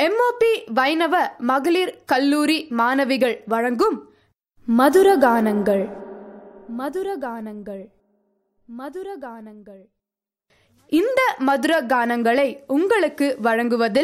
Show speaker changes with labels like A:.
A: MOP வைணவ மகளிர் கல்லூரி மாணவிகள் வழங்கும் மதுரகானங்கள் மதுரகானங்கள் மதுரகானங்கள் இந்த மதுர கானங்களை உங்களுக்கு வழங்குவதில்